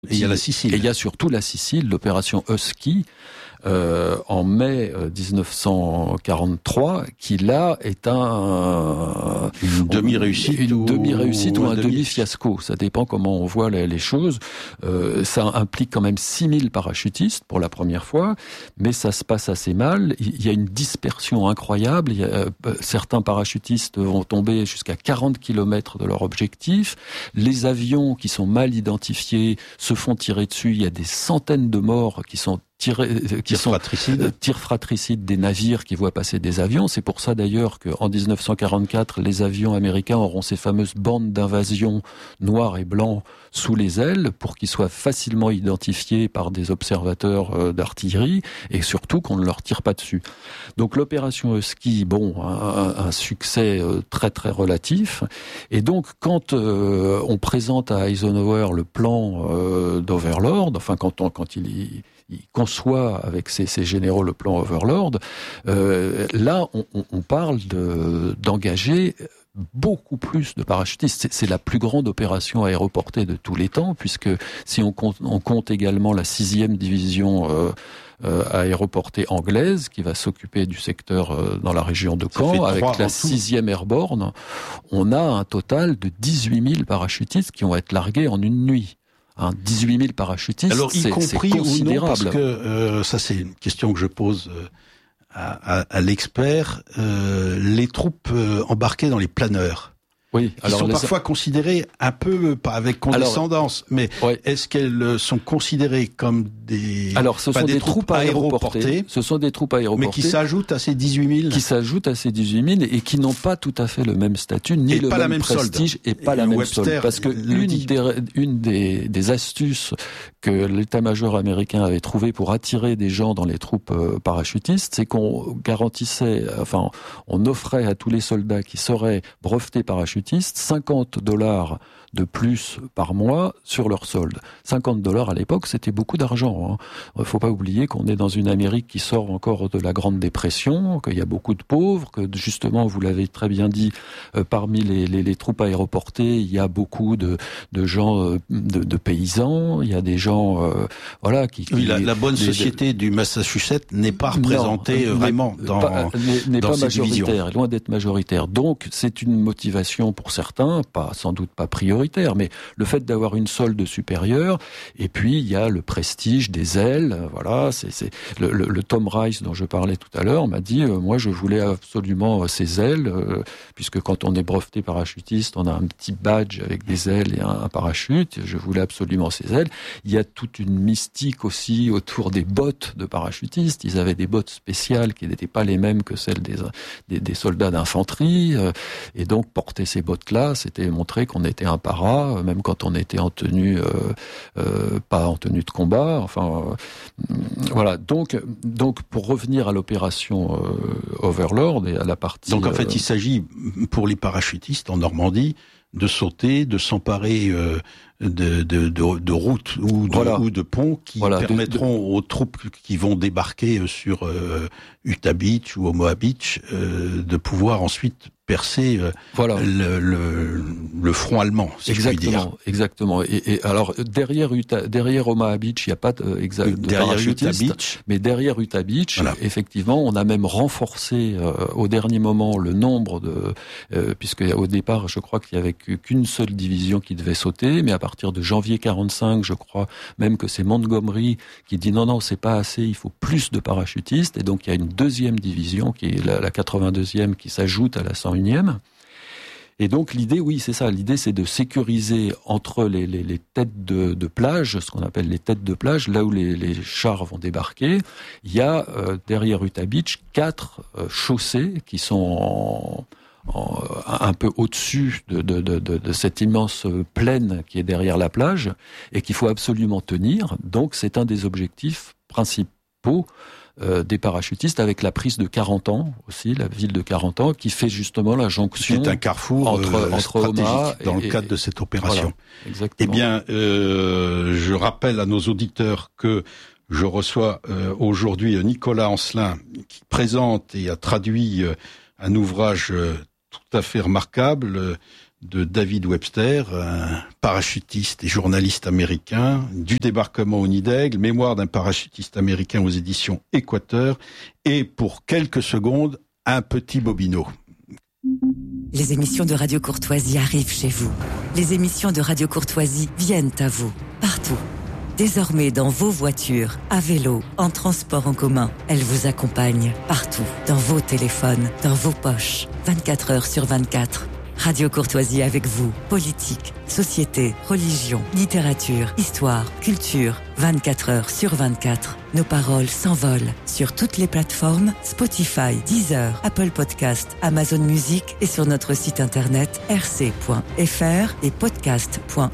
Et il y a la Sicile. Et il y a surtout la Sicile, l'opération Husky, en mai 1943, qui là est une demi-réussite ou un demi-fiasco. Ça dépend comment on voit les choses. Ça implique quand même 6000 parachutistes pour la première fois, mais ça se passe assez mal. Il y a une dispersion incroyable. Certains parachutistes vont tomber jusqu'à 40 km de leur objectif. Les avions qui sont mal identifiés se font tirer dessus. Il y a des centaines de morts qui sont tirs fratricides des navires qui voient passer des avions. C'est pour ça d'ailleurs qu'en 1944, les avions américains auront ces fameuses bandes d'invasion noirs et blancs sous les ailes pour qu'ils soient facilement identifiés par des observateurs d'artillerie et surtout qu'on ne leur tire pas dessus. Donc l'opération Husky, un succès très très relatif. Et donc quand on présente à Eisenhower le plan d'Overlord, enfin quand il conçoit avec ses généraux le plan Overlord, là on parle d'engager beaucoup plus de parachutistes. C'est la plus grande opération aéroportée de tous les temps, puisque si on compte également la 6e division aéroportée anglaise, qui va s'occuper du secteur dans la région de Caen, avec la 6e Airborne, on a un total de 18 000 parachutistes qui vont être largués en une nuit. 18 000 parachutistes, alors, y compris c'est considérable. Ou non, parce que ça c'est une question que je pose à l'expert, les troupes embarquées dans les planeurs. Oui, alors sont parfois considérées un peu, pas avec condescendance, mais est-ce qu'elles sont considérées comme des... Alors, ce sont des troupes aéroportées. Ce sont des troupes aéroportées. Mais qui s'ajoutent à ces 18 000. Qui s'ajoutent à ces 18 000 et qui n'ont pas tout à fait le même statut, ni le même prestige, et pas la même solde. Parce que une des astuces que l'état-major américain avait trouvé pour attirer des gens dans les troupes parachutistes, c'est qu'on garantissait, on offrait à tous les soldats qui seraient brevetés parachutistes $50 de plus par mois sur leur solde. $50 à l'époque, c'était beaucoup d'argent. Il ne faut pas oublier qu'on est dans une Amérique qui sort encore de la Grande Dépression, qu'il y a beaucoup de pauvres, que justement, vous l'avez très bien dit, parmi les troupes aéroportées, il y a beaucoup de gens, de paysans, il y a des gens, Oui, la bonne société du Massachusetts n'est pas représentée vraiment dans ces divisions. Loin d'être majoritaire. Donc, c'est une motivation pour certains, sans doute pas prioritaire, mais le fait d'avoir une solde supérieure, et puis il y a le prestige des ailes, c'est le Tom Rice dont je parlais tout à l'heure m'a dit, moi je voulais absolument ces ailes, puisque quand on est breveté parachutiste, on a un petit badge avec des ailes et un parachute, je voulais absolument ces ailes. Il y a toute une mystique aussi autour des bottes de parachutistes, ils avaient des bottes spéciales qui n'étaient pas les mêmes que celles des soldats d'infanterie, et donc porter ces bottes-là, c'était montrer qu'on était un même quand on était en tenue, pas en tenue de combat. Voilà. Donc, pour revenir à l'opération Overlord et à la partie. Donc, en fait, il s'agit pour les parachutistes en Normandie de sauter, de s'emparer de routes ou de ponts qui permettront aux troupes qui vont débarquer sur Utah Beach ou Omaha Beach de pouvoir ensuite percer le front allemand, si je puis dire. Exactement. Et alors derrière Omaha Beach, il n'y a pas de parachutistes, mais derrière Utah Beach, effectivement, on a même renforcé au dernier moment le nombre puisque au départ, je crois qu'il y avait qu'une seule division qui devait sauter, mais à partir de janvier 45, je crois même que c'est Montgomery qui dit non, c'est pas assez, il faut plus de parachutistes, et donc il y a une deuxième division qui est la 82e qui s'ajoute à la 101e. Et donc l'idée, c'est ça. L'idée, c'est de sécuriser entre les têtes de plage, ce qu'on appelle les têtes de plage, là où les chars vont débarquer. Il y a derrière Utah Beach 4 chaussées qui sont un peu au-dessus de cette immense plaine qui est derrière la plage et qu'il faut absolument tenir. Donc c'est un des objectifs principaux des parachutistes, avec la prise de Carentan aussi, la ville de Carentan, qui fait justement la jonction. C'est un carrefour entre Omaha dans le cadre de cette opération. Voilà, exactement. Eh bien, je rappelle à nos auditeurs que je reçois aujourd'hui Nicolas Ancelin, qui présente et a traduit un ouvrage tout à fait remarquable de David Webster, un parachutiste et journaliste américain, du débarquement au Nid d'Aigle, Mémoire d'un parachutiste américain aux éditions Équateur, et pour quelques secondes, un petit Bobino. Les émissions de Radio Courtoisie arrivent chez vous. Les émissions de Radio Courtoisie viennent à vous, partout. Désormais dans vos voitures, à vélo, en transport en commun, elles vous accompagnent partout, dans vos téléphones, dans vos poches, 24 heures sur 24. Radio Courtoisie avec vous, politique, société, religion, littérature, histoire, culture, 24 heures sur 24. Nos paroles s'envolent sur toutes les plateformes Spotify, Deezer, Apple Podcast, Amazon Music et sur notre site internet rc.fr et podcast.rc.fr.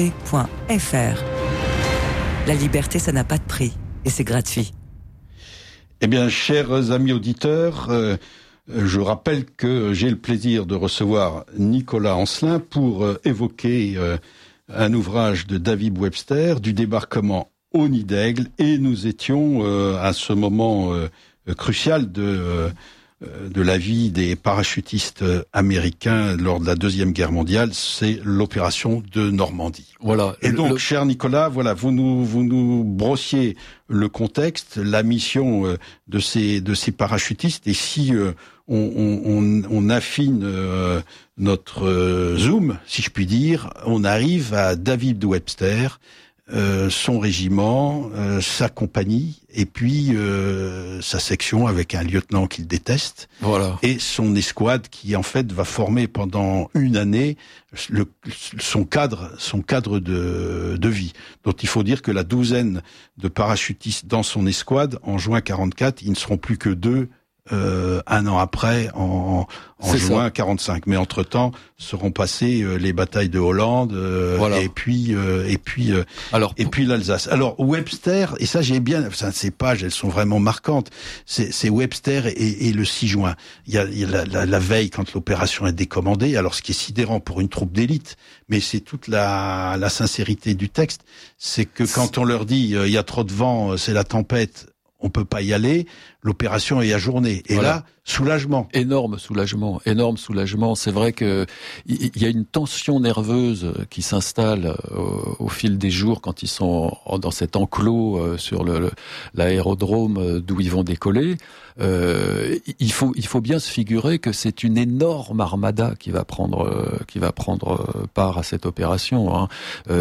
La liberté, ça n'a pas de prix et c'est gratuit. Eh bien, chers amis auditeurs, je rappelle que j'ai le plaisir de recevoir Nicolas Ancelin pour évoquer un ouvrage de David Webster, du débarquement au Nid d'Aigle, et nous étions à ce moment crucial de la vie des parachutistes américains lors de la Deuxième Guerre mondiale, c'est l'opération de Normandie. Voilà. Et donc, cher Nicolas, voilà, vous nous brossiez le contexte, la mission de ces parachutistes, et si on affine notre zoom, si je puis dire, on arrive à David Webster, son régiment, sa compagnie, et puis sa section avec un lieutenant qu'il déteste, voilà, et son escouade qui en fait va former pendant une année son cadre de vie. Donc il faut dire que la douzaine de parachutistes dans son escouade, en juin 44, ils ne seront plus que 2 un an après, en juin 45. Mais entre-temps, seront passées les batailles de Hollande, voilà, et puis l'Alsace. Alors Webster, et ça j'ai bien, ces pages, elles sont vraiment marquantes. C'est Webster et le 6 juin. Il y a la veille quand l'opération est décommandée. Alors ce qui est sidérant pour une troupe d'élite, mais c'est toute la sincérité du texte, c'est que quand on leur dit il y a trop de vent, c'est la tempête, on peut pas y aller, l'opération est ajournée. Et voilà, là, soulagement. Énorme soulagement. C'est vrai que il y a une tension nerveuse qui s'installe au fil des jours quand ils sont dans cet enclos sur l'aérodrome d'où ils vont décoller. Il faut bien se figurer que c'est une énorme armada qui va prendre part à cette opération, hein.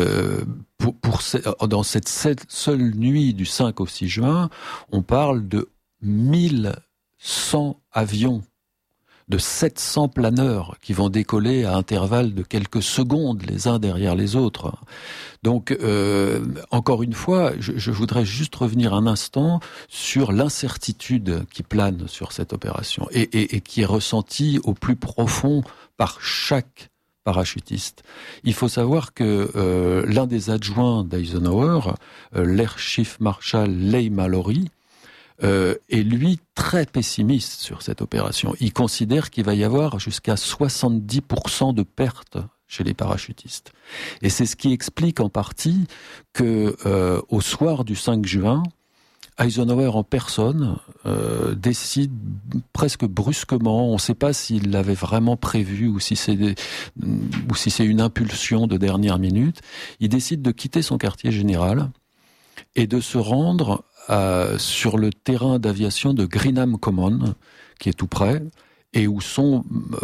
Dans cette seule nuit du 5 au 6 juin, on parle de 1100 avions, de 700 planeurs qui vont décoller à intervalles de quelques secondes les uns derrière les autres. Donc, encore une fois, je voudrais juste revenir un instant sur l'incertitude qui plane sur cette opération et qui est ressentie au plus profond par chaque parachutiste. Il faut savoir que l'un des adjoints d'Eisenhower, l'Air Chief Marshal Leigh Mallory, est lui très pessimiste sur cette opération. Il considère qu'il va y avoir jusqu'à 70% de pertes chez les parachutistes. Et c'est ce qui explique en partie que au soir du 5 juin, Eisenhower en personne décide presque brusquement, on ne sait pas s'il l'avait vraiment prévu ou si c'est une impulsion de dernière minute, il décide de quitter son quartier général et de se rendre sur le terrain d'aviation de Greenham Common, qui est tout près, et où sont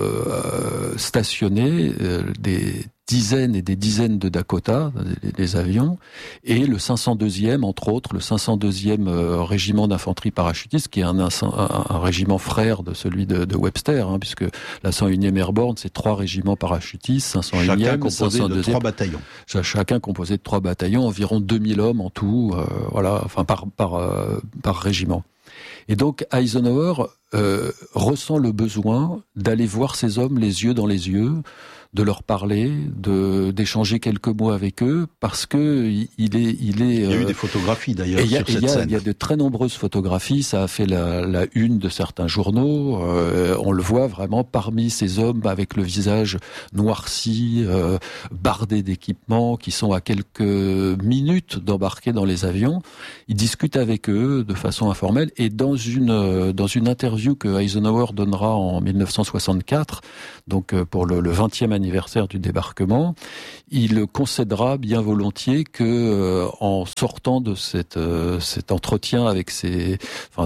stationnés des dizaines et des dizaines de Dakota, des avions, et le 502e, entre autres, le 502e régiment d'infanterie parachutiste, qui est un régiment frère de celui de Webster, hein, puisque la 101e Airborne, c'est 3 régiments parachutistes, 501e, chacun composé 502e, de 3 bataillons. Chacun composé de 3 bataillons, environ 2000 hommes en tout, voilà, enfin par régiment. Et donc Eisenhower ressent le besoin d'aller voir ces hommes les yeux dans les yeux, de leur parler, d'échanger quelques mots avec eux, parce que il est. Il y a eu des photographies d'ailleurs sur cette scène. Il y a de très nombreuses photographies. Ça a fait la une de certains journaux. On le voit vraiment parmi ces hommes avec le visage noirci, bardé d'équipements, qui sont à quelques minutes d'embarquer dans les avions. Il discute avec eux de façon informelle, et dans une interview que Eisenhower donnera en 1964, donc pour le 20e anniversaire anniversaire du débarquement, il concédera bien volontiers que en sortant de cet entretien avec cette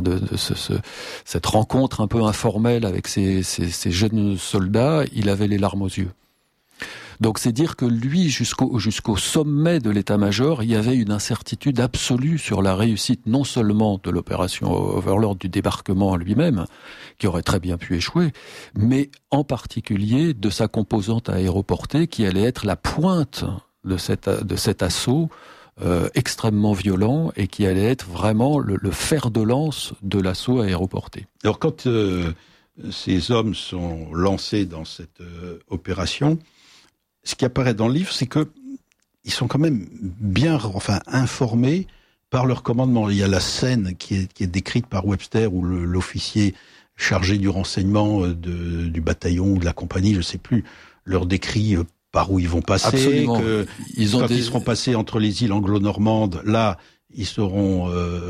rencontre un peu informelle avec ces jeunes soldats, il avait les larmes aux yeux. Donc c'est dire que lui, jusqu'au sommet de l'état-major, il y avait une incertitude absolue sur la réussite non seulement de l'opération Overlord, du débarquement lui-même, qui aurait très bien pu échouer, mais en particulier de sa composante aéroportée qui allait être la pointe de cet assaut extrêmement violent et qui allait être vraiment le fer de lance de l'assaut aéroporté. Alors quand ces hommes sont lancés dans cette opération, ce qui apparaît dans le livre, c'est que ils sont quand même bien, informés par leur commandement. Il y a la scène qui est décrite par Webster où l'officier chargé du renseignement du bataillon ou de la compagnie, je sais plus, leur décrit par où ils vont passer. Absolument. Ils seront passés entre les îles anglo-normandes, là, ils seront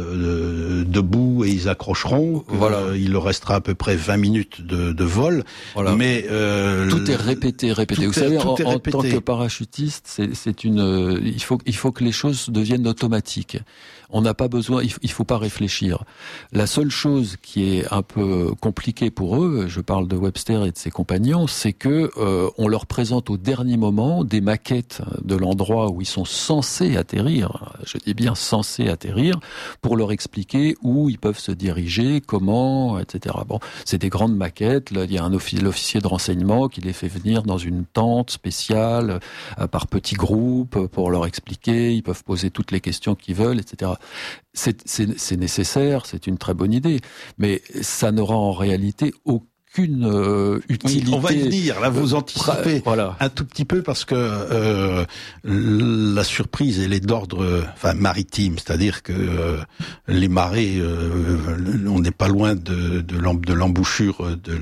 debout et ils accrocheront. Voilà. Il leur restera à peu près 20 minutes de vol. Voilà. Mais tout est répété. Vous savez, en tant que parachutiste, il faut que les choses deviennent automatiques. On n'a pas besoin, il faut pas réfléchir. La seule chose qui est un peu compliquée pour eux, je parle de Webster et de ses compagnons, c'est que on leur présente au dernier moment des maquettes de l'endroit où ils sont censés atterrir. Je dis bien censés atterrir, pour leur expliquer où ils peuvent se diriger, comment, etc. Bon, c'est des grandes maquettes. Là, il y a l'officier de renseignement qui les fait venir dans une tente spéciale par petits groupes pour leur expliquer. Ils peuvent poser toutes les questions qu'ils veulent, etc. C'est nécessaire, c'est une très bonne idée, mais ça n'aura en réalité aucune utilité. On va y venir, là vous anticipez un tout petit peu parce que la surprise elle est d'ordre maritime, c'est-à-dire que les marées, on n'est pas loin de l'embouchure de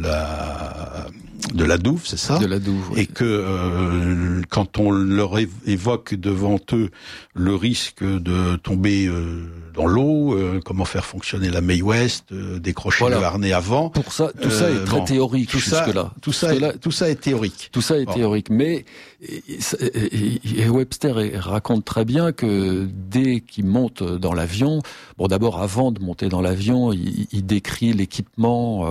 la Douve, c'est ça ? De la Douve, oui. Et que quand on leur évoque devant eux le risque de tomber dans l'eau, comment faire fonctionner la May West, décrocher le harnais avant. Pour ça, tout ça est très théorique jusque-là. Tout ça est théorique. Tout ça est théorique, mais et Webster raconte très bien que dès qu'il monte dans l'avion, bon d'abord avant de monter dans l'avion, il décrit l'équipement,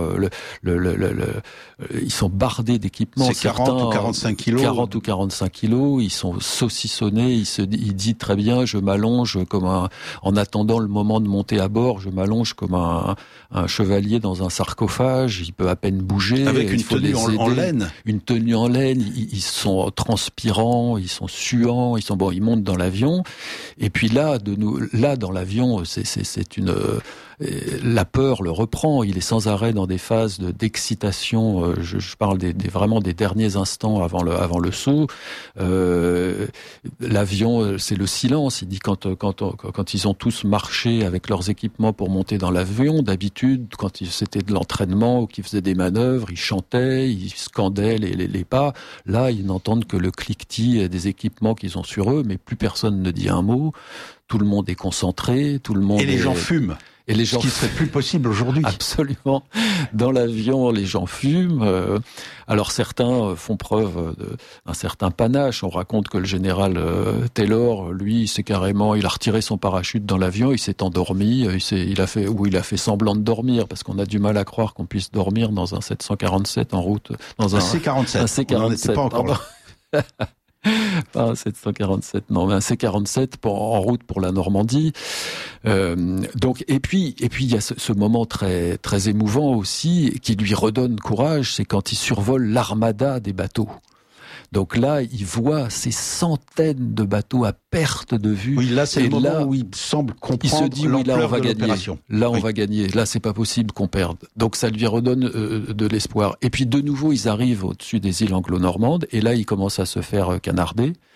ils sont bardés d'équipements. C'est 40 ou 45 kilos. 40 ou 45 kilos, ils sont saucissonnés, il dit très bien, je m'allonge en attendant le moment de monter à bord, je m'allonge comme un chevalier dans un sarcophage, il peut à peine bouger. Avec une tenue en laine. Une tenue en laine, ils sont transpirants, ils sont suants, ils montent dans l'avion. Et puis là, dans l'avion, la peur le reprend. Il est sans arrêt dans des phases d'excitation. Je parle vraiment des derniers instants avant le saut. L'avion, c'est le silence. Il dit quand ils ont tous marché avec leurs équipements pour monter dans l'avion, d'habitude, quand c'était de l'entraînement ou qu'ils faisaient des manœuvres, ils chantaient, ils scandaient les pas. Là, ils n'entendent que le cliquetis des équipements qu'ils ont sur eux, mais plus personne ne dit un mot. Tout le monde est concentré, Et les gens fument. Et les gens, ce qui serait plus possible aujourd'hui. Absolument. Dans l'avion, les gens fument. Alors certains font preuve d'un certain panache. On raconte que le général Taylor, lui, il a retiré son parachute dans l'avion, il s'est endormi. Il a fait semblant de dormir parce qu'on a du mal à croire qu'on puisse dormir dans un 747 en route, dans un C-47. Un C-47. On n'en était pas encore là. Pas un 747, non, mais un C-47 en route pour la Normandie. Donc, et puis il y a ce moment très très émouvant aussi qui lui redonne courage, c'est quand il survole l'armada des bateaux. Donc là, il voit ces centaines de bateaux à perte de vue. Oui, là, c'est le moment où il semble comprendre. Il se dit, là, on va gagner. Là, on va gagner. Là, c'est pas possible qu'on perde. Donc, ça lui redonne de l'espoir. Et puis, de nouveau, ils arrivent au-dessus des îles anglo-normandes. Et là, ils commencent à se faire canarder.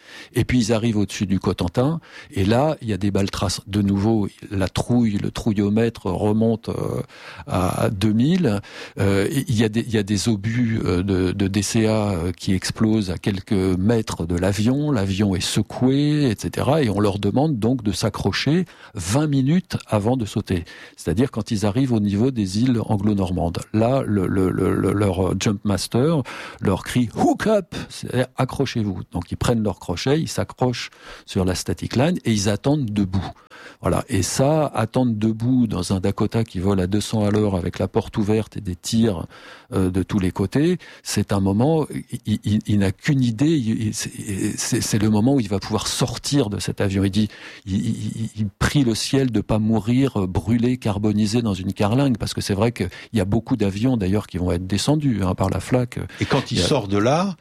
Et puis ils arrivent au-dessus du Cotentin, et là, il y a des balles traces. De nouveau, la trouille, le trouillomètre remonte à 2000. Il y a des obus de DCA qui explosent à quelques mètres de l'avion. L'avion est secoué, etc. Et on leur demande donc de s'accrocher 20 minutes avant de sauter. C'est-à-dire quand ils arrivent au niveau des îles anglo-normandes. Là, leur jump master leur crie « hook up », c'est-à-dire « accrochez-vous ». Donc ils prennent leur crochet, ils s'accrochent sur la static line et ils attendent debout. Voilà. Et ça, attendre debout dans un Dakota qui vole à 200 à l'heure avec la porte ouverte et des tirs de tous les côtés, c'est un moment, il n'a qu'une idée, c'est le moment où il va pouvoir sortir de cet avion. Il dit, il prie le ciel de pas mourir brûlé, carbonisé dans une carlingue, parce que c'est vrai qu'il y a beaucoup d'avions d'ailleurs qui vont être descendus par la flaque. Et quand il sort de là,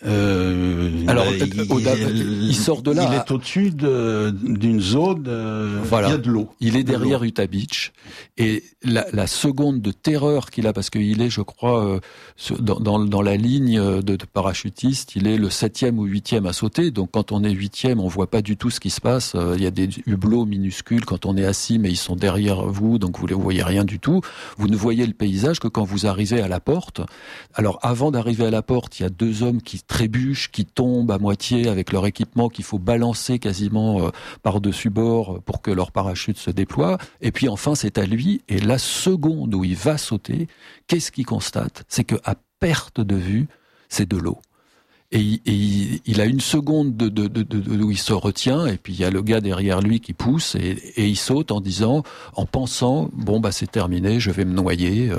il sort de là. Il est au-dessus d'une zone. Voilà. Il y a de l'eau. Il est derrière Utah Beach, et la seconde de terreur qu'il a, parce qu'il est, je crois, dans la ligne de parachutiste, il est le 7e ou 8e à sauter. Donc quand on est 8e, on voit pas du tout ce qui se passe. Il y a des hublots minuscules quand on est assis, mais ils sont derrière vous, donc vous ne voyez rien du tout. Vous ne voyez le paysage que quand vous arrivez à la porte. Alors avant d'arriver à la porte, il y a deux hommes qui trébuchent, qui tombent à moitié avec leur équipement qu'il faut balancer quasiment par-dessus bord pour que leur parachute se déploie. Et puis enfin, c'est à lui. Et la seconde où il va sauter, qu'est-ce qu'il constate ? C'est que à perte de vue, c'est de l'eau. Et il a une seconde où il se retient, et puis il y a le gars derrière lui qui pousse, et il saute en pensant, bon bah c'est terminé, je vais me noyer,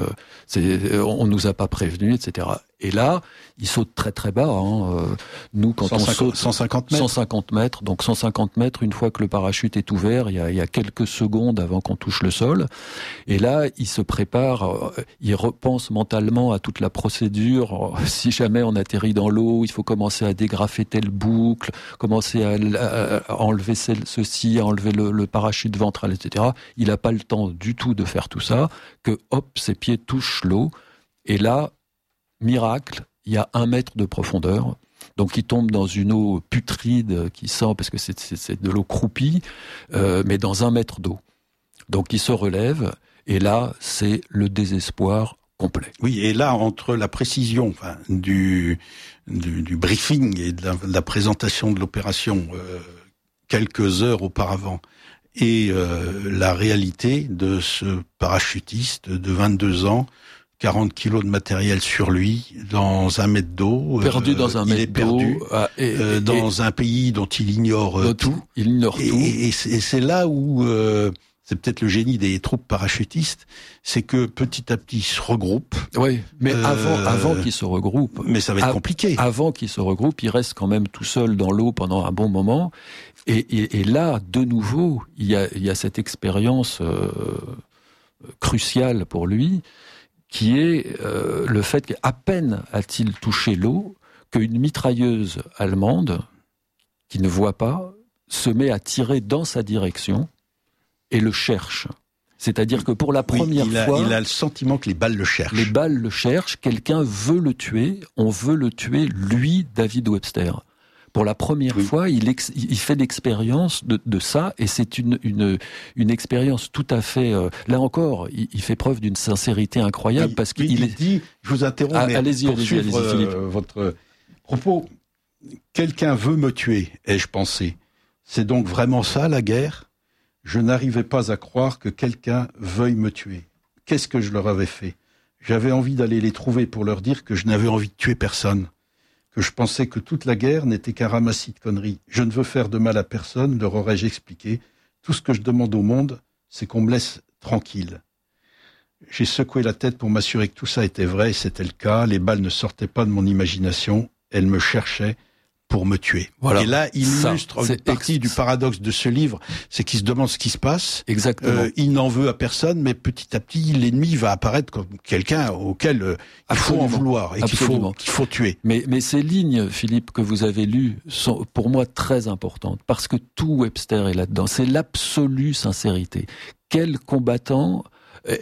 on nous a pas prévenu, etc. Et là, il saute très très bas. Nous, quand on saute 150 mètres. 150 mètres, donc 150 mètres, une fois que le parachute est ouvert, il y a quelques secondes avant qu'on touche le sol. Et là, il se prépare, il repense mentalement à toute la procédure. Si jamais on atterrit dans l'eau, il faut commencer à dégrafer telle boucle, commencer à enlever ceci, à enlever le parachute ventral, etc. Il n'a pas le temps du tout de faire tout ça, que hop, ses pieds touchent l'eau. Et là, miracle, il y a 1 mètre de profondeur, donc il tombe dans une eau putride qui sent, parce que c'est de l'eau croupie, mais dans 1 mètre d'eau. Donc il se relève, et là, c'est le désespoir complet. Oui, et là, entre la précision du briefing et de la présentation de l'opération quelques heures auparavant, et la réalité de ce parachutiste de 22 ans, 40 kilos de matériel sur lui, dans 1 mètre d'eau. Perdu dans 1 mètre d'eau. Il est perdu dans un pays dont il ignore tout. Il ignore tout. Et c'est là où c'est peut-être le génie des troupes parachutistes, c'est que petit à petit ils se regroupent. Oui, mais avant qu'ils se regroupent. Mais ça va être compliqué. Avant qu'ils se regroupent, il reste quand même tout seul dans l'eau pendant un bon moment. Et là, de nouveau, il y a cette expérience cruciale pour lui, qui est le fait qu'à peine a-t-il touché l'eau, qu'une mitrailleuse allemande, qui ne voit pas, se met à tirer dans sa direction et le cherche. C'est-à-dire que pour la première fois... Il a le sentiment que les balles le cherchent. Les balles le cherchent, quelqu'un veut le tuer, on veut le tuer, lui, David Webster. Pour la première fois, il fait l'expérience de ça, et c'est une expérience tout à fait. Là encore, il fait preuve d'une sincérité incroyable, parce qu'il dit. Je vous interromps, mais allez-y, Philippe. Votre propos. Quelqu'un veut me tuer, ai-je pensé. C'est donc vraiment ça la guerre ? Je n'arrivais pas à croire que quelqu'un veuille me tuer. Qu'est-ce que je leur avais fait ? J'avais envie d'aller les trouver pour leur dire que je n'avais envie de tuer personne. Que je pensais que toute la guerre n'était qu'un ramassis de conneries. Je ne veux faire de mal à personne, leur aurais-je expliqué. Tout ce que je demande au monde, c'est qu'on me laisse tranquille. J'ai secoué la tête pour m'assurer que tout ça était vrai, et c'était le cas. Les balles ne sortaient pas de mon imagination, elles me cherchaient pour me tuer. Voilà. Et là, il illustre une partie du paradoxe de ce livre, c'est qu'il se demande ce qui se passe. Exactement. Il n'en veut à personne, mais petit à petit, l'ennemi va apparaître comme quelqu'un auquel il faut en vouloir et qu'il faut tuer. Mais ces lignes, Philippe, que vous avez lues, sont pour moi très importantes, parce que tout Webster est là-dedans. C'est l'absolue sincérité. Quel combattant...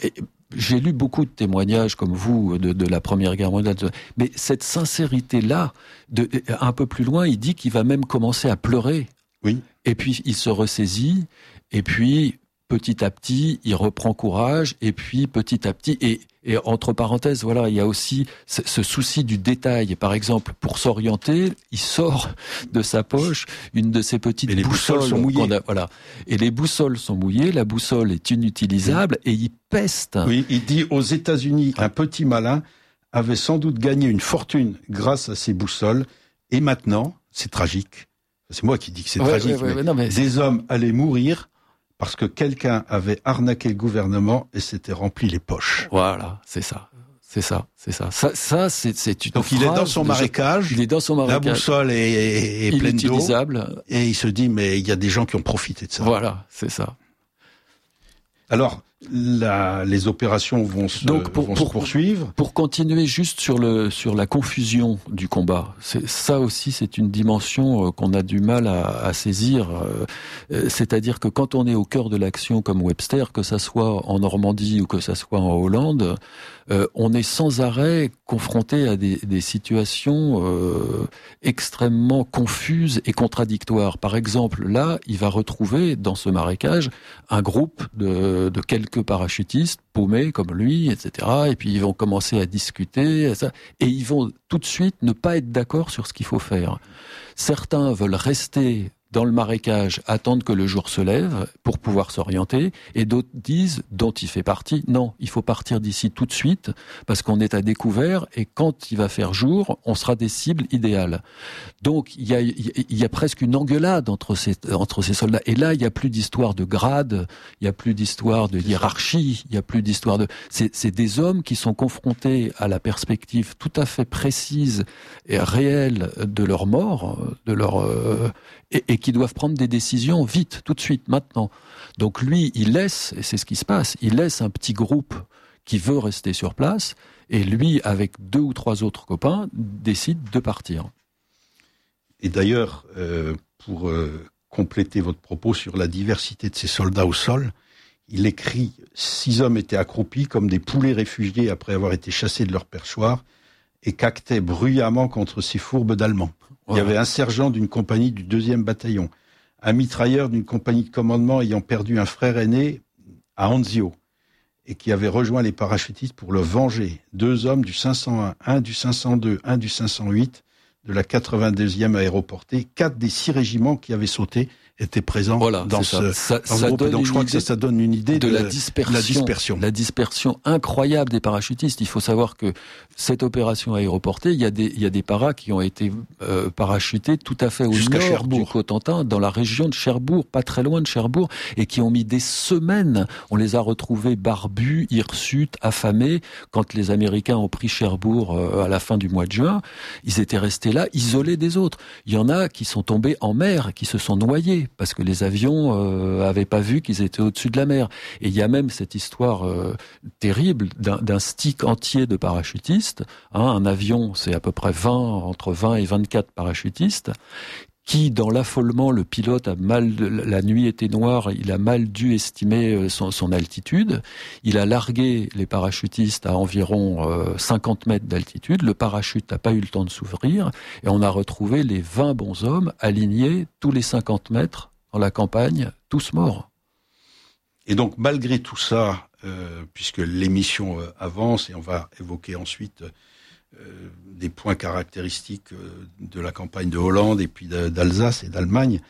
j'ai lu beaucoup de témoignages comme vous de la Première Guerre mondiale, mais cette sincérité-là, un peu plus loin, il dit qu'il va même commencer à pleurer. Oui. Et puis il se ressaisit, et puis petit à petit, il reprend courage, et puis petit à petit, et entre parenthèses, voilà, il y a aussi ce souci du détail. Par exemple, pour s'orienter, il sort de sa poche une de ses petites boussoles sont mouillées. Voilà. Et les boussoles sont mouillées, la boussole est inutilisable, et il peste. Oui, il dit aux États-Unis, un petit malin avait sans doute gagné une fortune grâce à ces boussoles, et maintenant, c'est tragique. C'est moi qui dis que c'est tragique. Mais des hommes allaient mourir parce que quelqu'un avait arnaqué le gouvernement et s'était rempli les poches. Voilà, c'est ça. Ça, c'est une Donc phrase il est dans son marécage. Il est dans son marécage. La boussole est pleine d'eau. Et il se dit, mais il y a des gens qui ont profité de ça. Voilà, c'est ça. Alors, les opérations vont se poursuivre. Pour continuer juste sur la confusion du combat, ça aussi c'est une dimension qu'on a du mal à saisir. C'est-à-dire que quand on est au cœur de l'action comme Webster, que ça soit en Normandie ou que ça soit en Hollande, on est sans arrêt confronté à des situations extrêmement confuses et contradictoires. Par exemple, là, il va retrouver dans ce marécage un groupe de quelques parachutistes paumés comme lui, etc. Et puis ils vont commencer à discuter, et ils vont tout de suite ne pas être d'accord sur ce qu'il faut faire. Certains veulent rester dans le marécage, attendre que le jour se lève pour pouvoir s'orienter, et d'autres disent, dont il fait partie, non, il faut partir d'ici tout de suite, parce qu'on est à découvert, et quand il va faire jour, on sera des cibles idéales. Donc il y a presque une engueulade entre ces soldats, et là il n'y a plus d'histoire de grade, il n'y a plus d'histoire de hiérarchie, il n'y a plus d'histoire de... C'est des hommes qui sont confrontés à la perspective tout à fait précise et réelle de leur mort, de leur... Et qui doivent prendre des décisions vite, tout de suite, maintenant. Donc lui, il laisse, et c'est ce qui se passe, il laisse un petit groupe qui veut rester sur place, et lui, avec 2 ou 3 autres copains, décide de partir. Et d'ailleurs, pour compléter votre propos sur la diversité de ces soldats au sol, il écrit « 6 hommes étaient accroupis comme des poulets réfugiés après avoir été chassés de leur perchoir et caquetaient bruyamment contre ces fourbes d'Allemands. » Il y avait un sergent d'une compagnie du 2e bataillon, un mitrailleur d'une compagnie de commandement ayant perdu un frère aîné à Anzio et qui avait rejoint les parachutistes pour le venger. 2 hommes du 501, un du 502, un du 508 de la 82e aéroportée. 4 des 6 régiments qui avaient sauté étaient présents dans ce groupe. Donc je crois que ça donne une idée de la dispersion. La dispersion incroyable des parachutistes. Il faut savoir que cette opération aéroportée, il y a des paras qui ont été parachutés tout à fait au nord du Cotentin, dans la région de Cherbourg, pas très loin de Cherbourg, et qui ont mis des semaines. On les a retrouvés barbus, hirsutes, affamés. Quand les Américains ont pris Cherbourg à la fin du mois de juin, ils étaient restés là, isolés des autres. Il y en a qui sont tombés en mer, qui se sont noyés, parce que les avions avaient pas vu qu'ils étaient au-dessus de la mer. Et il y a même cette histoire terrible d'un stick entier de parachutistes. Un avion, c'est à peu près entre 20 et 24 parachutistes, qui, dans l'affolement, le pilote la nuit était noire, il a mal dû estimer son altitude. Il a largué les parachutistes à environ 50 mètres d'altitude. Le parachute n'a pas eu le temps de s'ouvrir. Et on a retrouvé les 20 bonshommes alignés tous les 50 mètres dans la campagne, tous morts. Et donc, malgré tout ça, puisque l'émission avance, et on va évoquer ensuite des points caractéristiques de la campagne de Hollande et puis d'Alsace et d'Allemagne,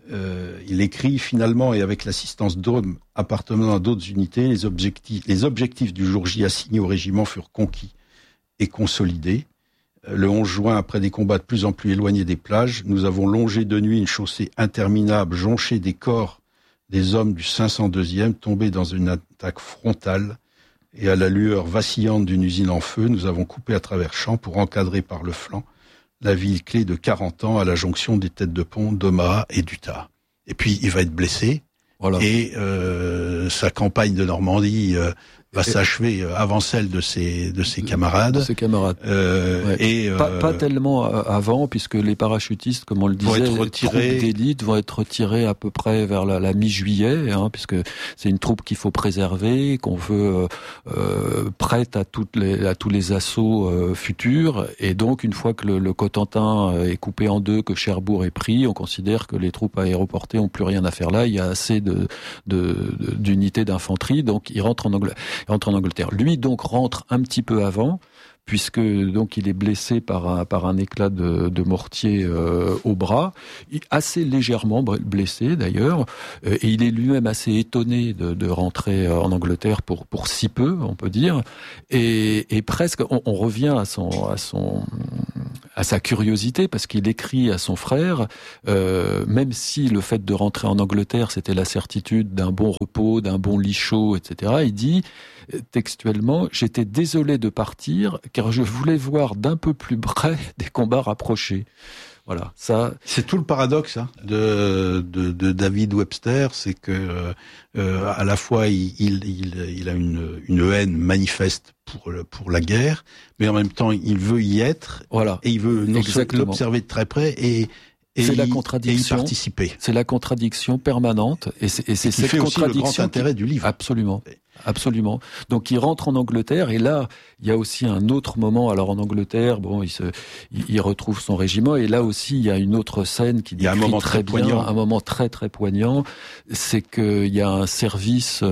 il écrit finalement, et avec l'assistance d'hommes appartenant à d'autres unités, les objectifs du jour J assignés au régiment furent conquis et consolidés. Le 11 juin, après des combats de plus en plus éloignés des plages, nous avons longé de nuit une chaussée interminable, jonchée des corps des hommes du 502e tombés dans une attaque frontale. Et à la lueur vacillante d'une usine en feu, nous avons coupé à travers champs pour encadrer par le flanc la ville clé de 40 ans à la jonction des têtes de pont d'Omaha et d'Utah. Et puis, il va être blessé. Voilà. Et sa campagne de Normandie va s'achever avant celle de ses camarades. De ses camarades. Et pas tellement avant, puisque les parachutistes, comme on le disait, les troupes d'élite vont être retirés à peu près vers la mi-juillet, puisque c'est une troupe qu'il faut préserver, qu'on veut prête à tous les assauts futurs. Et donc, une fois que le Cotentin est coupé en deux, que Cherbourg est pris, on considère que les troupes aéroportées ont plus rien à faire là. Il y a assez d'unités d'infanterie, donc il rentre en Angleterre. Lui donc rentre un petit peu avant, puisque donc il est blessé par un éclat de mortier au bras, assez légèrement blessé d'ailleurs, et il est lui-même assez étonné de rentrer en Angleterre pour si peu, on peut dire, et presque on revient à sa curiosité, parce qu'il écrit à son frère, même si le fait de rentrer en Angleterre, c'était la certitude d'un bon repos, d'un bon lit chaud, etc., il dit textuellement, j'étais désolé de partir, car je voulais voir d'un peu plus près des combats rapprochés. Voilà, ça. C'est tout le paradoxe de David Webster, c'est que à la fois il a une haine manifeste pour la guerre, mais en même temps il veut y être, voilà, et il veut l'observer de très près et c'est la contradiction. Et y participer. C'est la contradiction permanente, et c'est cette fait contradiction aussi le grand intérêt du livre. Absolument. Donc il rentre en Angleterre, et là il y a aussi un autre moment. Alors en Angleterre, il retrouve son régiment, et là aussi il y a une autre scène qui décrit très bien, poignant. Un moment très très poignant. C'est qu'il y a un service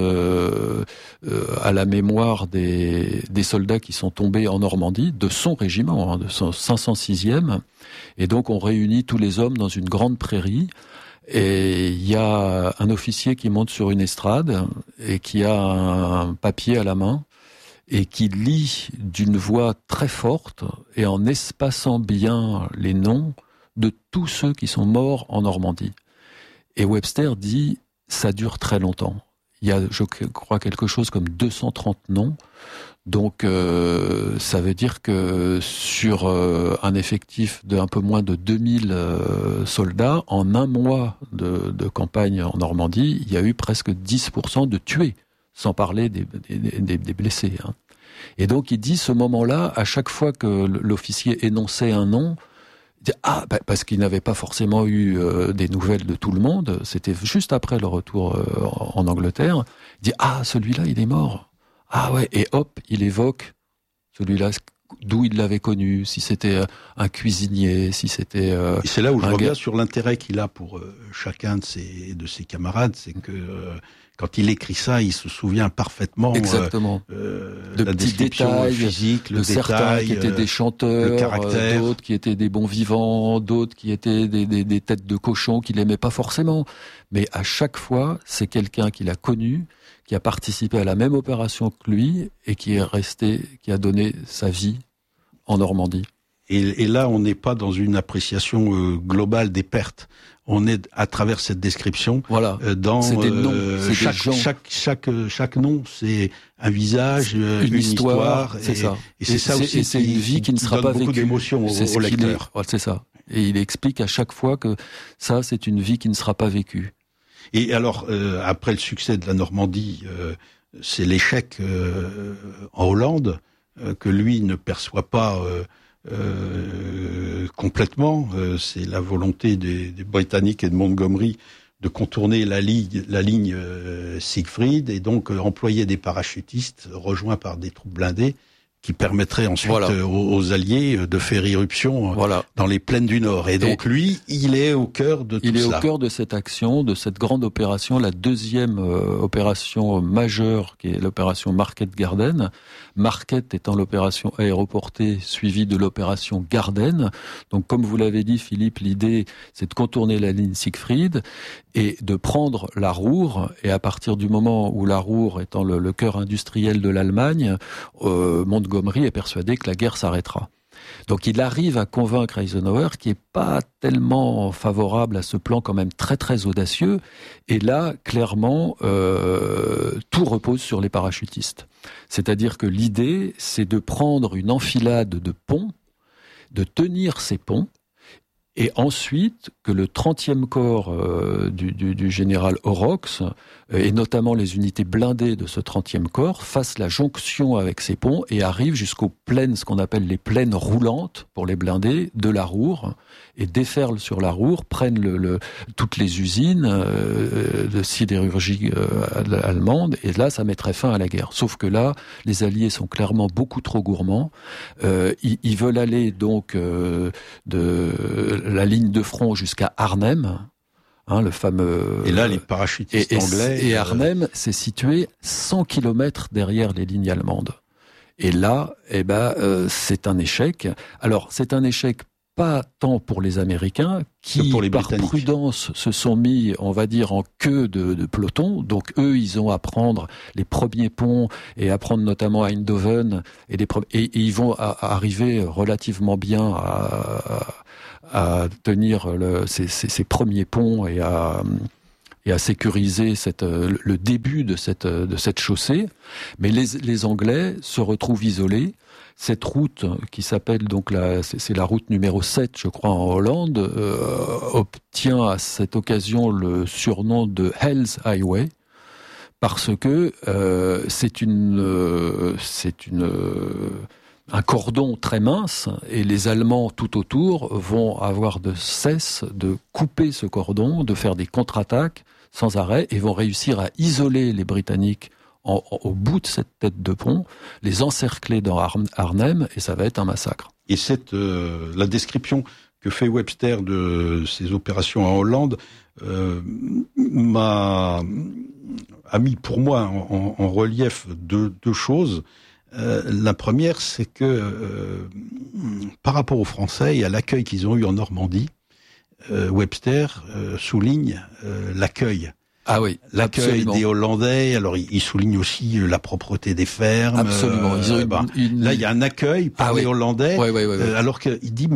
à la mémoire des soldats qui sont tombés en Normandie, de son régiment, de son 506e, et donc on réunit tous les hommes dans une grande prairie. Et il y a un officier qui monte sur une estrade et qui a un papier à la main et qui lit d'une voix très forte et en espaçant bien les noms de tous ceux qui sont morts en Normandie. Et Webster dit, ça dure très longtemps. Il y a, je crois, quelque chose comme 230 noms. Donc, ça veut dire que sur un effectif d'un peu moins de 2000 soldats, en un mois de campagne en Normandie, il y a eu presque 10% de tués, sans parler des blessés. Et donc, il dit, ce moment-là, à chaque fois que l'officier énonçait un nom, il dit, parce qu'il n'avait pas forcément eu des nouvelles de tout le monde, c'était juste après le retour en Angleterre, il dit, celui-là, il est mort. Ah ouais, et hop, il évoque celui-là, d'où il l'avait connu, si c'était un cuisinier, si c'était... Et c'est là où je reviens sur l'intérêt qu'il a pour chacun de ses camarades, c'est que quand il écrit ça, il se souvient parfaitement de la petits détails physique, le certains détail, qui étaient des chanteurs, d'autres qui étaient des bons vivants, d'autres qui étaient des têtes de cochon qu'il aimait pas forcément. Mais à chaque fois, c'est quelqu'un qu'il a connu, qui a participé à la même opération que lui et qui est resté, qui a donné sa vie en Normandie. Et là, on n'est pas dans une appréciation globale des pertes. On est à travers cette description. Voilà. C'est des noms, c'est chaque nom, c'est un visage, une histoire. C'est ça. Et c'est ça aussi. Et c'est une vie qui ne sera pas vécue. Beaucoup d'émotions au lecteur. C'est ça. Et il explique à chaque fois que ça, c'est une vie qui ne sera pas vécue. Et alors, après le succès de la Normandie, c'est l'échec en Hollande que lui ne perçoit pas complètement. C'est la volonté des Britanniques et de Montgomery de contourner la ligne Siegfried et donc employer des parachutistes rejoints par des troupes blindées qui permettrait ensuite aux Alliés de faire irruption dans les plaines du Nord. Et donc lui, il est au cœur de tout ça. Il est au cœur de cette action, de cette grande opération, la deuxième opération majeure, qui est l'opération Market Garden. Market étant l'opération aéroportée suivie de l'opération Garden. Donc comme vous l'avez dit, Philippe, l'idée, c'est de contourner la ligne Siegfried et de prendre la Ruhr. Et à partir du moment où la Ruhr étant le cœur industriel de l'Allemagne, Montgomery est persuadé que la guerre s'arrêtera. Donc il arrive à convaincre Eisenhower, qui est pas tellement favorable à ce plan quand même très très audacieux. Et là, clairement, tout repose sur les parachutistes. C'est-à-dire que l'idée, c'est de prendre une enfilade de ponts, de tenir ces ponts, et de Et ensuite, que le 30e corps du général Horrocks, et notamment les unités blindées de ce 30e corps, fassent la jonction avec ces ponts et arrivent jusqu'aux plaines, ce qu'on appelle les plaines roulantes, pour les blindés, de la Ruhr, et déferlent sur la Ruhr, prennent toutes les usines de sidérurgie allemande, et là, ça mettrait fin à la guerre. Sauf que là, les Alliés sont clairement beaucoup trop gourmands. Ils veulent aller donc de la ligne de front jusqu'à Arnhem, le fameux... Et là, les parachutistes anglais... Et Arnhem, c'est situé 100 km derrière les lignes allemandes. Et là, c'est un échec. Alors, c'est un échec pas tant pour les Américains, qui, par prudence, se sont mis, on va dire, en queue de peloton. Donc, eux, ils ont à prendre les premiers ponts et à prendre notamment à Eindhoven. Et ils vont arriver relativement bien à tenir ces premiers ponts et à sécuriser le début de cette chaussée. Mais les Anglais se retrouvent isolés. Cette route, qui s'appelle donc c'est la route numéro 7, je crois, en Hollande, obtient à cette occasion le surnom de Hell's Highway, parce que c'est un cordon très mince, et les Allemands tout autour vont avoir de cesse de couper ce cordon, de faire des contre-attaques sans arrêt, et vont réussir à isoler les Britanniques au bout de cette tête de pont, les encercler dans Arnhem, et ça va être un massacre. Et la description que fait Webster de ces opérations en Hollande a mis pour moi en relief deux choses. La première, c'est que par rapport aux Français et à l'accueil qu'ils ont eu en Normandie, Webster souligne l'accueil. Ah oui, l'accueil absolument. des Hollandais. Alors, il souligne aussi la propreté des fermes. Absolument. Là, il y a un accueil par les Hollandais. Ouais. Alors qu'il dit,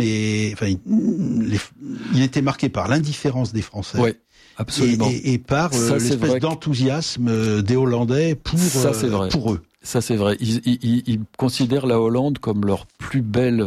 il était marqué par l'indifférence des Français. Ouais. Absolument. Et par l'espèce d'enthousiasme des Hollandais pour eux. Ça, c'est vrai. Ils considèrent la Hollande comme leur plus belle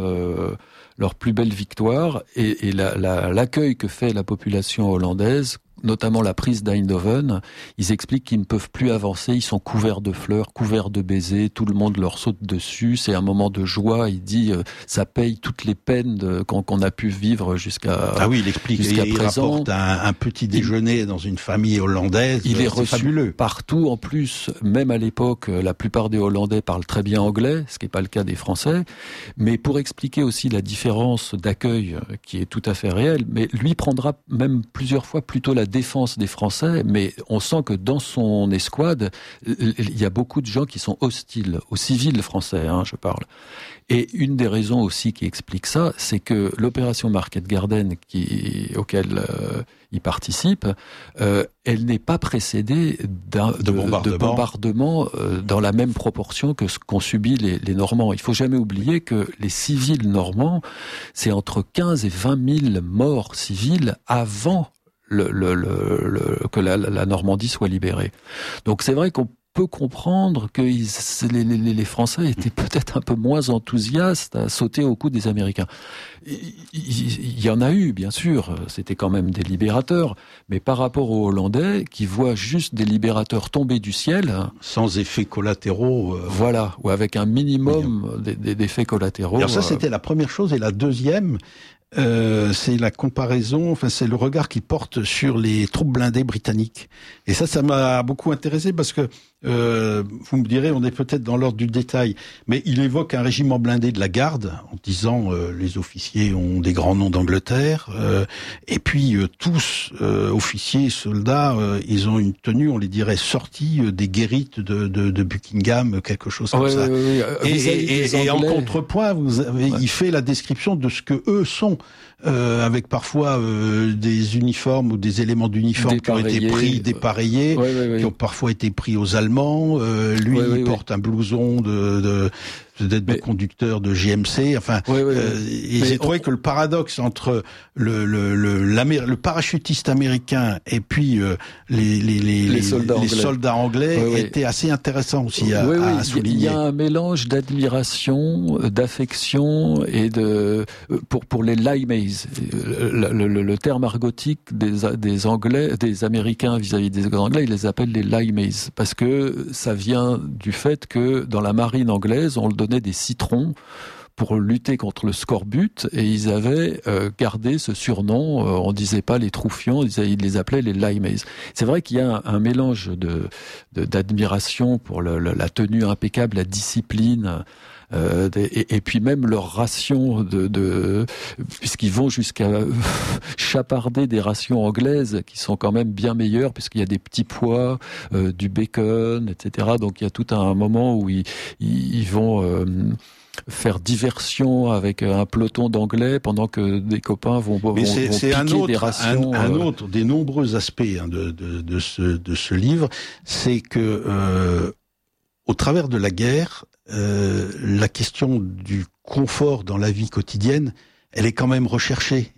victoire, et l'accueil que fait la population hollandaise, notamment la prise d'Eindhoven, ils expliquent qu'ils ne peuvent plus avancer, ils sont couverts de fleurs, couverts de baisers, tout le monde leur saute dessus, c'est un moment de joie, il dit ça paye toutes les peines qu'on a pu vivre jusqu'à présent. Ah oui, il explique, il rapporte un petit déjeuner dans une famille hollandaise, il est reçu fabuleux. Partout, en plus, même à l'époque, la plupart des Hollandais parlent très bien anglais, ce qui n'est pas le cas des Français, mais pour expliquer aussi la différence d'accueil qui est tout à fait réelle, mais lui prendra même plusieurs fois plutôt la défense des Français, mais on sent que dans son escouade, il y a beaucoup de gens qui sont hostiles aux civils français, je parle. Et une des raisons aussi qui explique ça, c'est que l'opération Market Garden auquel il participe, elle n'est pas précédée de bombardements dans la même proportion que ce qu'ont subi les Normands. Il faut jamais oublier que les civils normands, c'est entre 15 et 20 000 morts civils avant que la Normandie soit libérée. Donc c'est vrai qu'on peut comprendre que les Français étaient peut-être un peu moins enthousiastes à sauter au cou des Américains. Il y en a eu, bien sûr, c'était quand même des libérateurs, mais par rapport aux Hollandais, qui voient juste des libérateurs tomber du ciel... Sans effets collatéraux. Voilà, ou avec un minimum d'effets collatéraux. Alors ça, c'était la première chose, et la deuxième... c'est la comparaison, c'est le regard qu'il porte sur les troupes blindées britanniques. Et ça m'a beaucoup intéressé parce que, vous me direz, on est peut-être dans l'ordre du détail, mais il évoque un régiment blindé de la garde, en disant les officiers ont des grands noms d'Angleterre, et puis tous, officiers, soldats, ils ont une tenue, on les dirait, sortie des guérites de Buckingham, quelque chose comme ça. Oui. Et en contrepoint, il fait la description de ce que eux sont. Avec parfois des uniformes ou des éléments d'uniforme qui ont été pris, dépareillés, qui ont parfois été pris aux Allemands. Il porte un blouson peut-être de conducteurs de GMC. Enfin, et j'ai trouvé que le paradoxe entre le parachutiste américain et puis les soldats anglais était assez intéressant aussi à souligner. Il y a un mélange d'admiration, d'affection et pour les Limeys. Le terme argotique des Anglais, des Américains vis-à-vis des Anglais, ils les appellent les Limeys parce que ça vient du fait que dans la marine anglaise, on leur donnait des citrons pour lutter contre le scorbut et ils avaient gardé ce surnom. On disait pas les troufions, ils les appelaient les Limeys. C'est vrai qu'il y a un mélange d'admiration pour la tenue impeccable, la discipline. Et puis même leur ration puisqu'ils vont jusqu'à chaparder des rations anglaises qui sont quand même bien meilleures puisqu'il y a des petits pois, du bacon, etc. Donc il y a tout un moment où ils vont faire diversion avec un peloton d'anglais pendant que des copains vont piquer des rations. Un autre des nombreux aspects de ce livre, c'est que au travers de la guerre, la question du confort dans la vie quotidienne, elle est quand même recherchée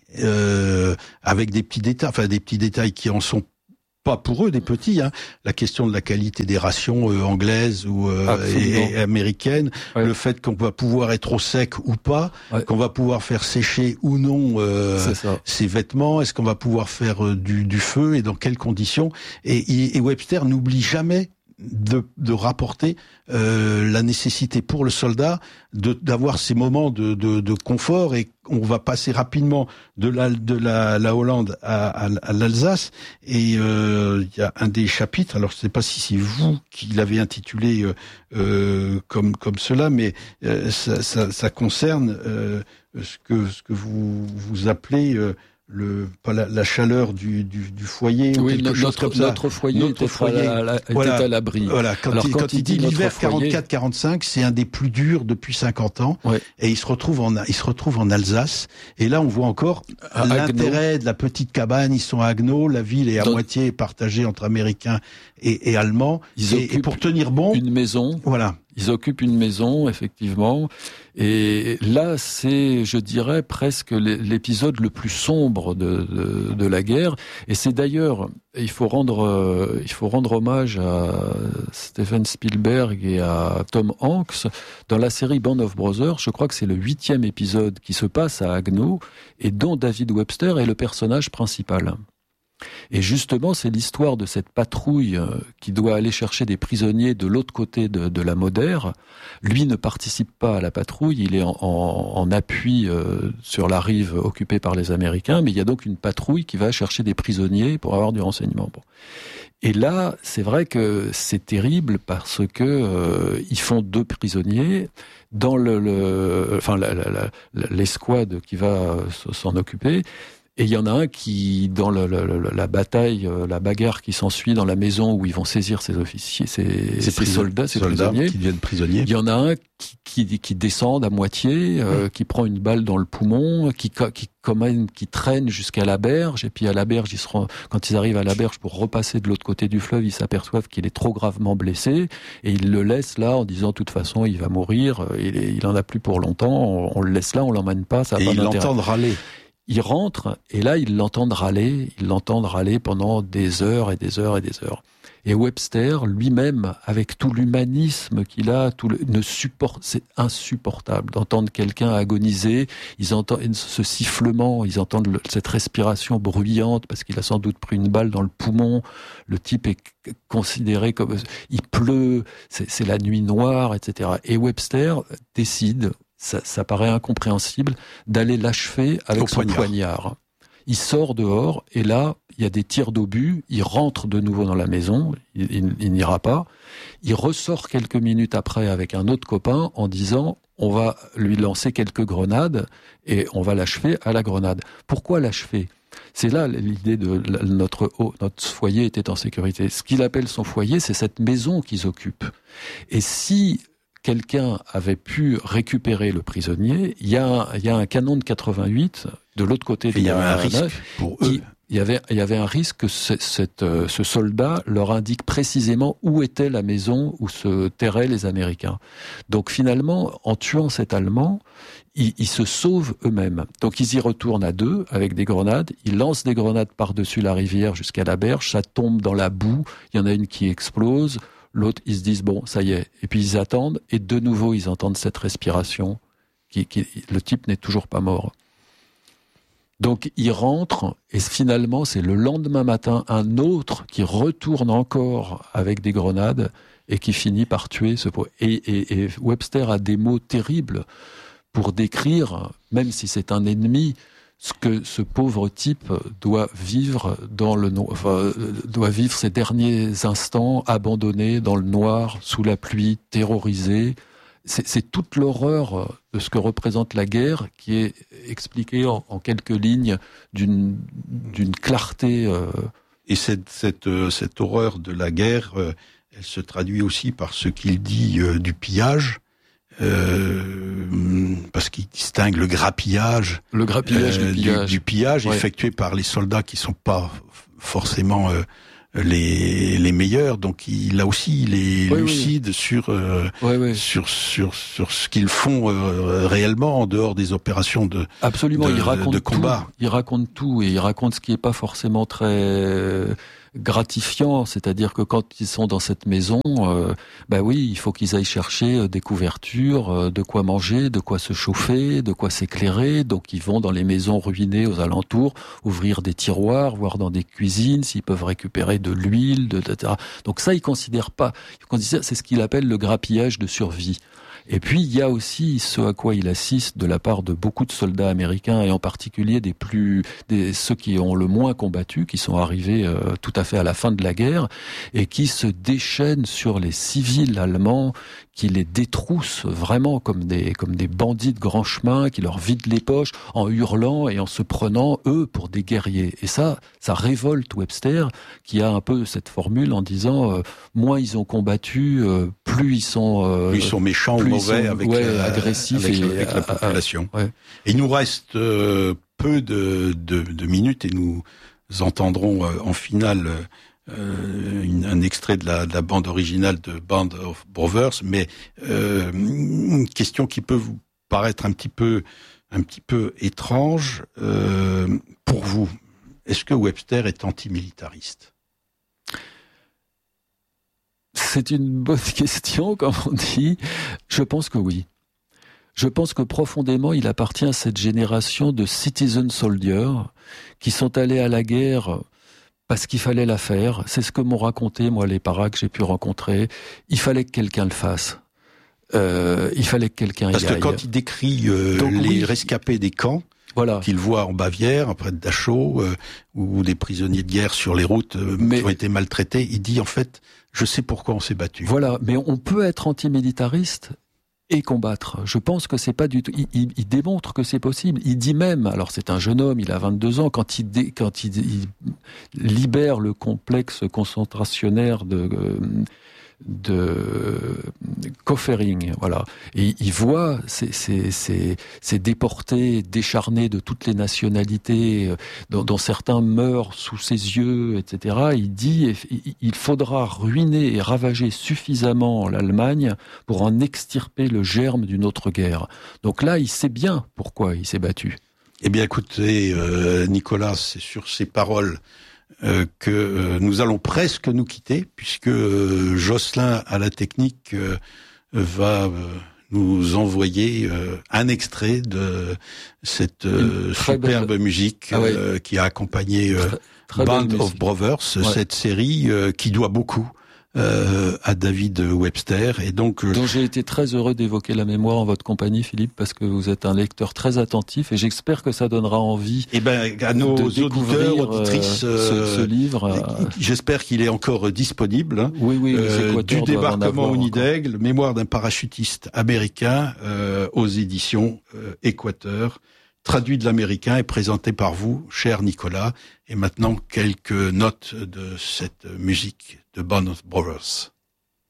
avec des petits détails qui en sont pas pour eux des petits, la question de la qualité des rations anglaises ou et américaines, le fait qu'on va pouvoir être au sec ou pas, qu'on va pouvoir faire sécher ou non ses vêtements, est-ce qu'on va pouvoir faire du feu et dans quelles conditions, et Webster n'oublie jamais de rapporter la nécessité pour le soldat d'avoir ces moments de confort, et on va passer rapidement de la Hollande à l'Alsace, et il y a un des chapitres, alors je ne sais pas si c'est vous qui l'avez intitulé comme cela, mais ça concerne ce que vous appelez la chaleur du foyer, ou quelque chose comme ça. Notre foyer était à l'abri. Voilà, quand il dit l'hiver 44-45, c'est un des plus durs depuis 50 ans, et il se retrouve en Alsace, et là on voit encore l'intérêt de la petite cabane. Ils sont à Haguenau, la ville est à moitié partagée entre Américains et Allemands, et pour tenir bon, une maison. Voilà. Ils occupent une maison, effectivement, et là, c'est, je dirais, presque l'épisode le plus sombre de la guerre. Et c'est d'ailleurs, il faut rendre hommage à Steven Spielberg et à Tom Hanks dans la série Band of Brothers. Je crois que c'est le 8e épisode qui se passe à Haguenau et dont David Webster est le personnage principal. Et justement, c'est l'histoire de cette patrouille qui doit aller chercher des prisonniers de l'autre côté de la Moder. Lui ne participe pas à la patrouille, il est en appui sur la rive occupée par les Américains, mais il y a donc une patrouille qui va chercher des prisonniers pour avoir du renseignement. Bon. Et là, c'est vrai que c'est terrible parce que ils font 2 prisonniers dans l'escouade qui va s'en occuper. Et il y en a un qui, dans la bataille, la bagarre qui s'ensuit dans la maison où ils vont saisir ces officiers, ces soldats, ces prisonniers, qui deviennent prisonniers. Il y en a un qui descend à moitié, qui prend une balle dans le poumon, qui traîne jusqu'à la berge, et puis à la berge, quand ils arrivent à la berge pour repasser de l'autre côté du fleuve, ils s'aperçoivent qu'il est trop gravement blessé, et ils le laissent là en disant, de toute façon, il va mourir, il en a plus pour longtemps, on le laisse là, on l'emmène pas, ça n'a pas d'intérêt. Et ils l'entendent râler. Il rentre, et là, ils l'entendent râler pendant des heures et des heures et des heures. Et Webster, lui-même, avec tout l'humanisme qu'il a, c'est insupportable d'entendre quelqu'un agoniser. Ils entendent ce sifflement, ils entendent cette respiration bruyante parce qu'il a sans doute pris une balle dans le poumon. Le type est considéré comme, il pleut, c'est la nuit noire, etc. Et Webster décide, ça paraît incompréhensible, d'aller l'achever avec son poignard. Il sort dehors, et là, il y a des tirs d'obus, il rentre de nouveau dans la maison, il n'ira pas. Il ressort quelques minutes après avec un autre copain en disant, on va lui lancer quelques grenades, et on va l'achever à la grenade. Pourquoi l'achever ? C'est là l'idée de notre foyer était en sécurité. Ce qu'il appelle son foyer, c'est cette maison qu'ils occupent. Et si quelqu'un avait pu récupérer le prisonnier, il y a un canon de 88 de l'autre côté de il y avait un risque pour eux. il y avait un risque que ce soldat leur indique précisément où était la maison où se terraient les Américains. Donc finalement, en tuant cet Allemand, ils se sauvent eux-mêmes. Donc ils y retournent à deux avec des grenades, ils lancent des grenades par-dessus la rivière jusqu'à la berge, ça tombe dans la boue, il y en a une qui explose, l'autre, ils se disent bon, ça y est, et puis ils attendent, et de nouveau ils entendent cette respiration, le type n'est toujours pas mort. Donc ils rentrent, et finalement c'est le lendemain matin un autre qui retourne encore avec des grenades, et qui finit par tuer ce pauvre. Et Webster a des mots terribles pour décrire, même si c'est un ennemi, ce que ce pauvre type doit vivre doit vivre ses derniers instants abandonné dans le noir, sous la pluie, terrorisé. C'est toute l'horreur de ce que représente la guerre qui est expliquée en quelques lignes d'une clarté. Et cette horreur de la guerre, elle se traduit aussi par ce qu'il dit du pillage. Parce qu'il distingue le grappillage du pillage ouais. effectué par les soldats qui sont pas forcément les meilleurs, donc là aussi il est lucide sur ce qu'ils font réellement en dehors des opérations de combat. Il raconte tout et il raconte ce qui est pas forcément très gratifiant, c'est-à-dire que quand ils sont dans cette maison, il faut qu'ils aillent chercher des couvertures, de quoi manger, de quoi se chauffer, de quoi s'éclairer. Donc ils vont dans les maisons ruinées aux alentours, ouvrir des tiroirs, voir dans des cuisines s'ils peuvent récupérer de l'huile, etc. Donc ça, ils considèrent pas. C'est ce qu'il appelle le grappillage de survie. Et puis, il y a aussi ce à quoi il assiste de la part de beaucoup de soldats américains, et en particulier ceux qui ont le moins combattu, qui sont arrivés tout à fait à la fin de la guerre, et qui se déchaînent sur les civils allemands, qui les détroussent vraiment comme des bandits de grand chemin, qui leur vident les poches en hurlant et en se prenant, eux, pour des guerriers. Et ça révolte Webster, qui a un peu cette formule en disant moins ils ont combattu, plus ils sont méchants ou mauvais agressifs avec la population. Et il nous reste peu de minutes et nous entendrons en finale un extrait de la bande originale de Band of Brothers, mais une question qui peut vous paraître un petit peu étrange pour vous. Est-ce que Webster est antimilitariste ? C'est une bonne question, comme on dit. Je pense que oui. Je pense que profondément, il appartient à cette génération de citizen soldiers qui sont allés à la guerre parce qu'il fallait la faire. C'est ce que m'ont raconté, moi, les paras que j'ai pu rencontrer. Il fallait que quelqu'un le fasse. Il fallait que quelqu'un y aille. Parce que quand il décrit les rescapés des camps, qu'il voit en Bavière, près de Dachau, ou des prisonniers de guerre sur les routes qui ont été maltraités, il dit en fait, je sais pourquoi on s'est battu. Voilà, mais on peut être antimilitariste et combattre. Je pense que c'est pas du tout. Il démontre que c'est possible. Il dit même, alors c'est un jeune homme, il a 22 ans, quand il libère le complexe concentrationnaire de Kaufering, voilà. Et il voit ces déportés décharnés de toutes les nationalités, dont certains meurent sous ses yeux, etc. Il dit, il faudra ruiner et ravager suffisamment l'Allemagne pour en extirper le germe d'une autre guerre. Donc là, il sait bien pourquoi il s'est battu. Eh bien, écoutez, Nicolas, c'est sur ces paroles que nous allons presque nous quitter, puisque Jocelyn à la technique va nous envoyer un extrait de cette superbe musique qui a accompagné Band of Brothers, cette série qui doit beaucoup à David Webster, et donc dont j'ai été très heureux d'évoquer la mémoire en votre compagnie, Philippe, parce que vous êtes un lecteur très attentif, et j'espère que ça donnera envie à nos auditeurs, auditrices, ce livre. J'espère qu'il est encore disponible. Oui, du débarquement au Nid d'Aigle, mémoire d'un parachutiste américain, aux éditions Équateur, traduit de l'américain et présenté par vous, cher Nicolas. Et maintenant, quelques notes de cette musique de Band of Brothers.